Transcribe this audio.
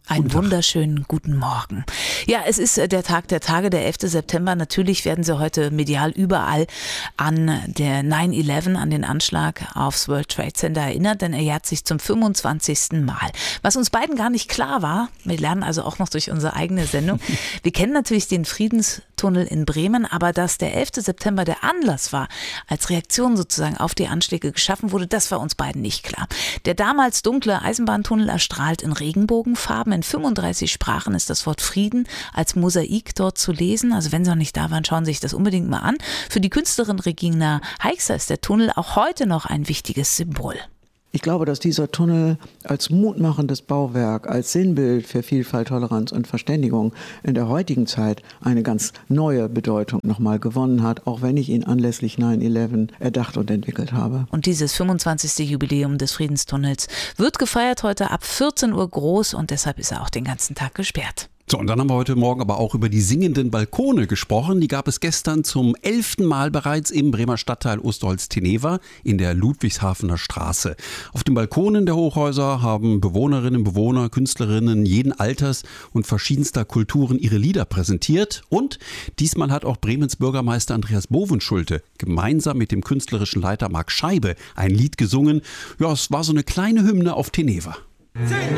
Einen wunderschönen guten Morgen. Ja, es ist der Tag der Tage, der 11. September. Natürlich werden Sie heute medial überall an der 9/11, an den Anschlag aufs World Trade Center erinnert, denn er jährt sich zum 25. Mal. Was uns beiden gar nicht klar war, wir lernen also auch noch durch unsere eigene Sendung, wir kennen natürlich den Friedenstunnel in Bremen, aber dass der 11. September der Anlass war, als Reaktion sozusagen auf die Anschläge geschaffen wurde, das war uns beiden nicht klar. Der damals dunkle Eisenbahntunnel erstrahlt in Regenbogenfarben. In 35 Sprachen ist das Wort Frieden als Mosaik dort zu lesen. Also wenn Sie noch nicht da waren, schauen Sie sich das unbedingt mal an. Für die Künstlerin Regina Heixer ist der Tunnel auch heute noch ein wichtiges Symbol. Ich glaube, dass dieser Tunnel als mutmachendes Bauwerk, als Sinnbild für Vielfalt, Toleranz und Verständigung in der heutigen Zeit eine ganz neue Bedeutung nochmal gewonnen hat, auch wenn ich ihn anlässlich 9/11 erdacht und entwickelt habe. Und dieses 25. Jubiläum des Friedenstunnels wird gefeiert heute ab 14 Uhr groß und deshalb ist er auch den ganzen Tag gesperrt. So, und dann haben wir heute Morgen aber auch über die singenden Balkone gesprochen. Die gab es gestern zum 11. Mal bereits im Bremer Stadtteil Osterholz-Teneva in der Ludwigshafener Straße. Auf den Balkonen der Hochhäuser haben Bewohnerinnen, Bewohner, Künstlerinnen jeden Alters und verschiedenster Kulturen ihre Lieder präsentiert. Und diesmal hat auch Bremens Bürgermeister Andreas Bovenschulte gemeinsam mit dem künstlerischen Leiter Marc Scheibe ein Lied gesungen. Ja, es war so eine kleine Hymne auf Teneva. Teneva,